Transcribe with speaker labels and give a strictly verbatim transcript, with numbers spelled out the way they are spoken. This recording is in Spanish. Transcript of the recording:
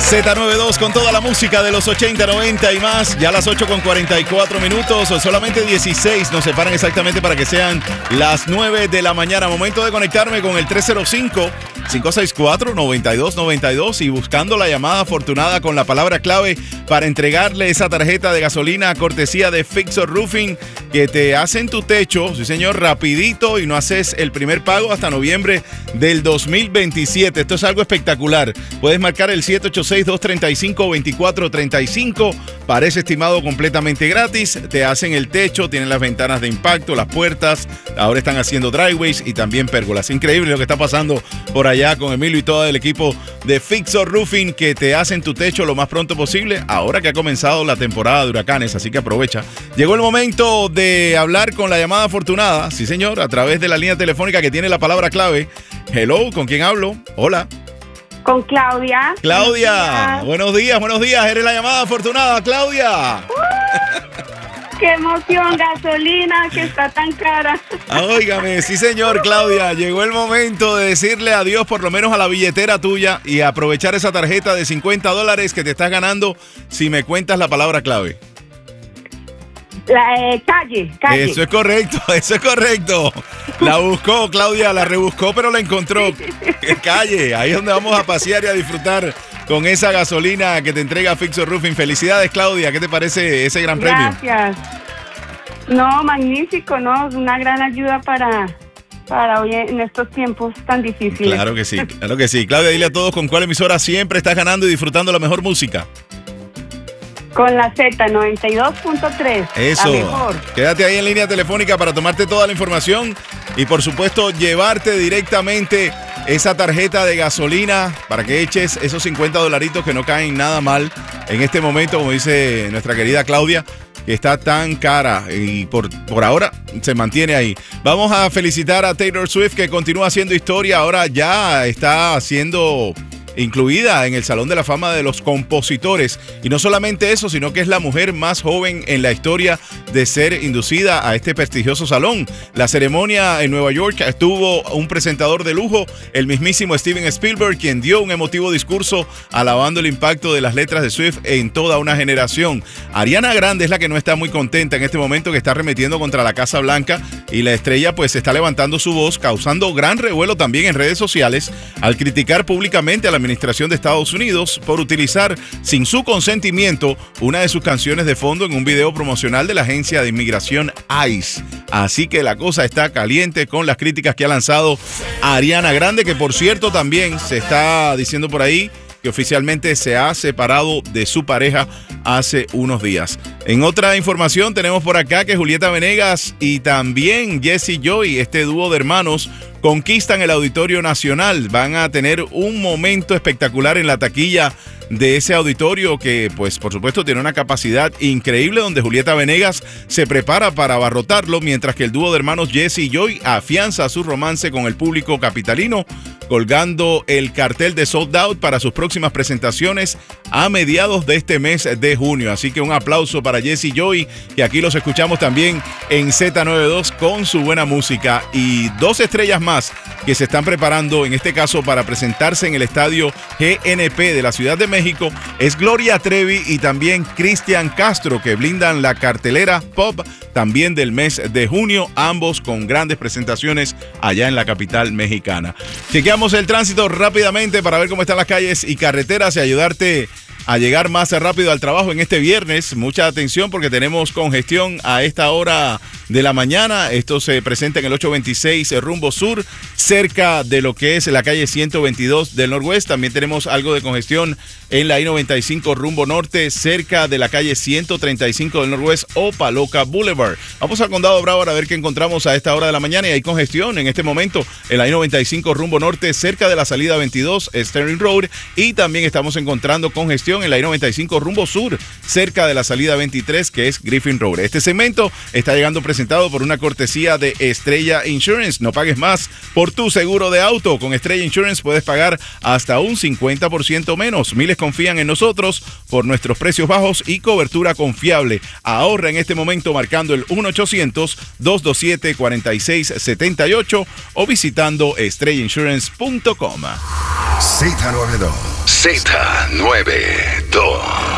Speaker 1: Z noventa y dos con toda la música de los ochenta, noventa y más. Ya a las ocho con cuarenta y cuatro minutos, o solamente dieciséis nos separan exactamente para que sean las nueve de la mañana. Momento de conectarme con el tres cero cinco, cinco seis cuatro, nueve dos nueve dos y buscando la llamada afortunada con la palabra clave para entregarle esa tarjeta de gasolina a cortesía de Fixer Roofing, que te hacen tu techo, sí señor, rapidito, y no haces el primer pago hasta noviembre del dos mil veintisiete. Esto es algo espectacular. Puedes marcar el siete ocho seis, dos tres cinco, dos cuatro tres cinco. Parece estimado completamente gratis. Te hacen el techo, tienen las ventanas de impacto, las puertas. Ahora están haciendo driveways y también pérgolas. Increíble lo que está pasando por allá con Emilio y todo el equipo de Fixer Roofing, que te hacen tu techo lo más pronto posible, ahora que ha comenzado la temporada de huracanes, así que aprovecha. Llegó el momento de hablar con la llamada afortunada, sí señor, a través de la línea telefónica que tiene la palabra clave. Hello, ¿con quién hablo? Hola.
Speaker 2: Con Claudia.
Speaker 1: Claudia,
Speaker 2: Buenos días,
Speaker 1: buenos días, buenos días. Eres la llamada afortunada, Claudia.
Speaker 2: Uh, ¡Qué emoción! Gasolina que está tan cara.
Speaker 1: Óigame, sí señor, Claudia. Llegó el momento de decirle adiós por lo menos a la billetera tuya y aprovechar esa tarjeta de cincuenta dólares que te estás ganando si me cuentas la palabra clave.
Speaker 2: La eh, calle, calle.
Speaker 1: Eso es correcto, eso es correcto. La buscó, Claudia, la rebuscó, pero la encontró. Calle, ahí es donde vamos a pasear y a disfrutar con esa gasolina que te entrega Fixer Roofing. Felicidades, Claudia. ¿Qué te parece ese gran premio?
Speaker 2: Gracias. No, magnífico, ¿no? Una gran ayuda para, para hoy en estos tiempos tan difíciles.
Speaker 1: Claro que sí, claro que sí. Claudia, dile a todos con cuál emisora siempre estás ganando y disfrutando la mejor música.
Speaker 2: Con la Z noventa y dos punto tres.
Speaker 1: Eso.
Speaker 2: La mejor.
Speaker 1: Quédate ahí en línea telefónica para tomarte toda la información y, por supuesto, llevarte directamente esa tarjeta de gasolina para que eches esos cincuenta dolaritos que no caen nada mal en este momento, como dice nuestra querida Claudia, que está tan cara y por, por ahora se mantiene ahí. Vamos a felicitar a Taylor Swift, que continúa haciendo historia. Ahora ya está haciendo incluida en el Salón de la Fama de los Compositores. Y no solamente eso, sino que es la mujer más joven en la historia de ser inducida a este prestigioso salón. La ceremonia en Nueva York tuvo un presentador de lujo, el mismísimo Steven Spielberg, quien dio un emotivo discurso alabando el impacto de las letras de Swift en toda una generación. Ariana Grande es la que no está muy contenta en este momento, que está arremetiendo contra la Casa Blanca, y la estrella pues está levantando su voz, causando gran revuelo también en redes sociales al criticar públicamente a la administración de Estados Unidos por utilizar sin su consentimiento una de sus canciones de fondo en un video promocional de la agencia de inmigración ICE. Así que la cosa está caliente con las críticas que ha lanzado Ariana Grande, que por cierto también se está diciendo por ahí que oficialmente se ha separado de su pareja hace unos días. En otra información tenemos por acá que Julieta Venegas y también Jesse Joy, este dúo de hermanos, conquistan el Auditorio Nacional. Van a tener un momento espectacular en la taquilla de ese auditorio que, pues, por supuesto, tiene una capacidad increíble, donde Julieta Venegas se prepara para abarrotarlo, mientras que el dúo de hermanos Jesse y Joy afianza su romance con el público capitalino, colgando el cartel de Sold Out para sus próximas presentaciones a mediados de este mes de junio. Así que un aplauso para Jesse y Joy, que aquí los escuchamos también en Z noventa y dos con su buena música. Y dos estrellas más que se están preparando, en este caso para presentarse en el estadio G N P de la Ciudad de México, es Gloria Trevi y también Cristian Castro, que blindan la cartelera pop también del mes de junio, ambos con grandes presentaciones allá en la capital mexicana. Chequeamos el tránsito rápidamente para ver cómo están las calles y carreteras y ayudarte a llegar más rápido al trabajo en este viernes. Mucha atención porque tenemos congestión a esta hora de la mañana. Esto se presenta en el ocho veintiséis rumbo sur, cerca de lo que es la calle ciento veintidós del Norwest. También tenemos algo de congestión en la I noventa y cinco rumbo norte, cerca de la calle ciento treinta y cinco del Norwest o Paloca Boulevard. Vamos al Condado Broward a ver qué encontramos a esta hora de la mañana, y hay congestión en este momento en la I noventa y cinco rumbo norte, cerca de la salida veintidós, Sterling Road, y también estamos encontrando congestión en la I noventa y cinco rumbo sur, cerca de la salida veintitrés, que es Griffin Road. Este segmento está llegando presentado por una cortesía de Estrella Insurance. No pagues más por tu seguro de auto. Con Estrella Insurance puedes pagar hasta un cincuenta por ciento menos. Miles confían en nosotros por nuestros precios bajos y cobertura confiable. Ahorra en este momento marcando el uno ochocientos, dos dos siete, cuatro seis siete ocho o visitando estrella insurance punto com.
Speaker 3: Z noventa y dos. Z noventa y dos.